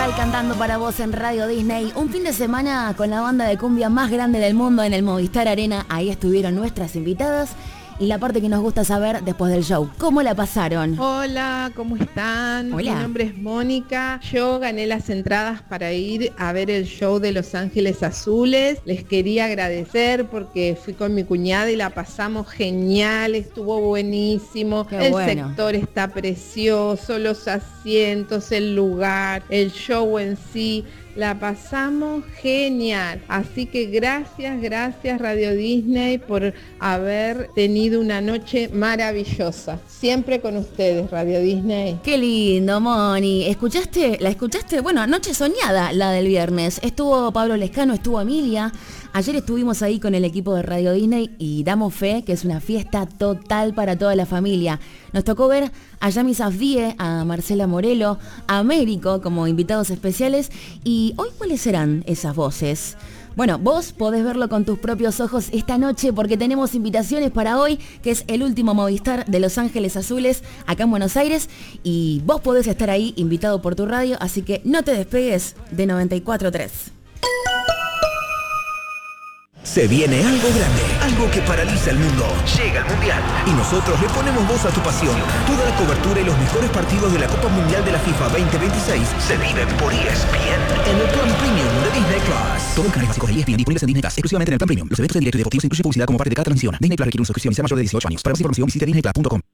Bisbal cantando para vos en Radio Disney. Un fin de semana con la banda de cumbia más grande del mundo en el Movistar Arena. Ahí estuvieron nuestras invitadas. Y la parte que nos gusta saber después del show, ¿cómo la pasaron? Hola, ¿cómo están? Hola. Mi nombre es Mónica. Yo gané las entradas para ir a ver el show de Los Ángeles Azules. Les quería agradecer porque fui con mi cuñada y la pasamos genial, estuvo buenísimo. Qué bueno. Sector está precioso, los asientos, el lugar, el show en sí. La pasamos genial. Así que gracias Radio Disney por haber tenido una noche maravillosa. Siempre con ustedes, Radio Disney. Qué lindo, Moni. ¿La escuchaste? Bueno, noche soñada, la del viernes. Estuvo Pablo Lescano, estuvo Emilia. Ayer estuvimos ahí con el equipo de Radio Disney y damos fe que es una fiesta total para toda la familia. Nos tocó ver a Yami Safdie, a Marcela Morelo, a Américo como invitados especiales. Y hoy, ¿cuáles serán esas voces? Bueno, vos podés verlo con tus propios ojos esta noche porque tenemos invitaciones para hoy, que es el último Movistar de Los Ángeles Azules acá en Buenos Aires. Y vos podés estar ahí invitado por tu radio, así que no te despegues de 94.3. Se viene algo grande, algo que paraliza el mundo. Llega el Mundial y nosotros le ponemos voz a tu pasión. Toda la cobertura y los mejores partidos de la Copa Mundial de la FIFA 2026 se viven por ESPN en el plan premium de Disney Plus. Todos los canales básicos de ESPN disponibles en Disney Plus, exclusivamente en el plan premium. Los eventos en directo y deportivos incluyen publicidad como parte de cada transmisión. Disney Plus requiere una suscripción y sea mayor de 18 años. Para más información visite disneyplus.com.